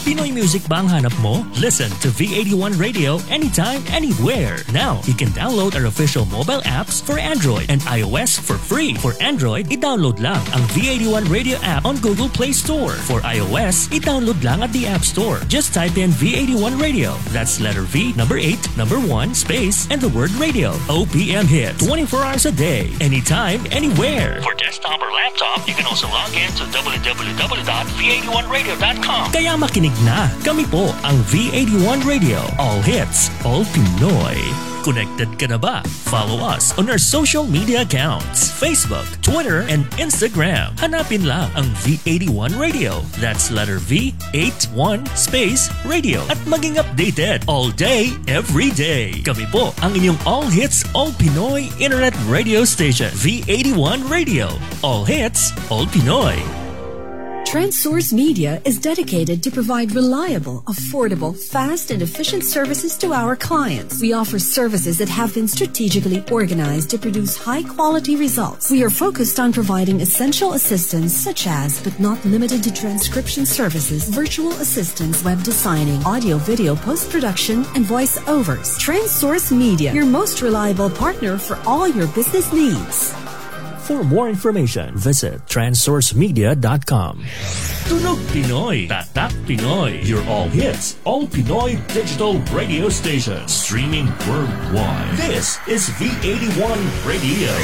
Pinoy music ba ang hanap mo? Listen to V81 Radio anytime, anywhere. Now, you can download our official mobile apps for Android and iOS for free. For Android, i-download lang ang V81 Radio app on Google Play Store. For iOS, i-download lang at the App Store. Just type in V81 Radio. That's letter V, number 8, number 1, space, and the word radio. OPM hit 24 hours a day, anytime, anywhere. For desktop or laptop, you can also log in to www.v81radio.com. Kaya makinig na. Kami po ang V81 Radio. All hits, all Pinoy. Connected ka na ba? Follow us on our social media accounts, Facebook, Twitter, and Instagram. Hanapin lang ang V81 Radio. That's letter V, 81, space, radio. At maging updated all day, every day. Kami po ang inyong all hits, all Pinoy internet radio station. V81 Radio. All hits, all Pinoy. TransSource Media is dedicated to provide reliable, affordable, fast, and efficient services to our clients. We offer services that have been strategically organized to produce high-quality results. We are focused on providing essential assistance such as, but not limited to, transcription services, virtual assistance, web designing, audio-video post-production, and voice-overs. TransSource Media, your most reliable partner for all your business needs. For more information, visit transsourcemedia.com. Tunog Pinoy, Tatak Pinoy, your all hits, all Pinoy digital radio station, streaming worldwide. This is V81 Radio.